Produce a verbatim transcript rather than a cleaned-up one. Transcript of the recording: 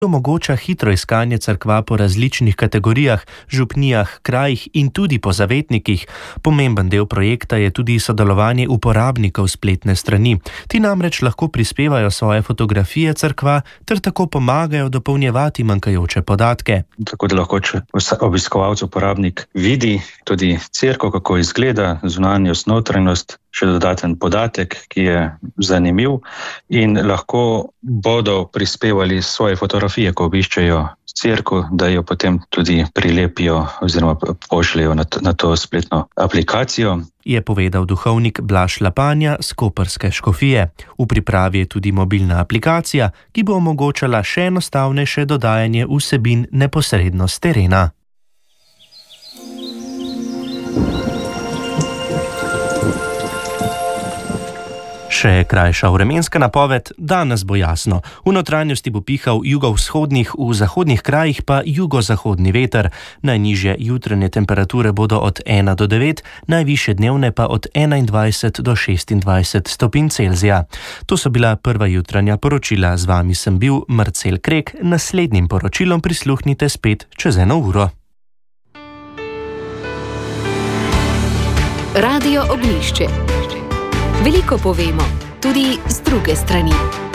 omogoča hitro iskanje cerkva po različnih kategorijah, župnijah, krajih in tudi po zavetnikih. Pomemben del projekta je tudi sodelovanje uporabnikov spletne strani. Ti namreč lahko prispevajo svoje fotografije cerkva ter tako pomagajo dopolnjevati manjkajoče podatke. Tako da lahko obiskovalec, uporabnik vidi tudi cerkev, kako izgleda, zunanjost, notranjost, še dodaten podatek, ki je zanimiv, in lahko bodo prispevali svoje fotografije, ko obiščejo cerkev, da jo potem tudi prilepijo oziroma pošljejo na to, na to spletno aplikacijo. Je povedal duhovnik Blaž Lapanja z koprske škofije. V pripravi je tudi mobilna aplikacija, ki bo omogočala še enostavnejše dodajanje vsebin neposredno s terena. Še krajša vremenska napoved, danes bo jasno. V notranjosti bo pihal jugovzhodnih, v zahodnih krajih pa jugozahodni veter. Najnižje jutranje temperature bodo od ena do devet, najvišje dnevne pa od enaindvajset do šestindvajset stopinj Celzija. To so bila prva jutranja poročila. Z vami sem bil Marcel Krek. Naslednjim poročilom prisluhnite spet čez eno uro. Radio Ognjišče. Veliko povemo, tudi z druge strani.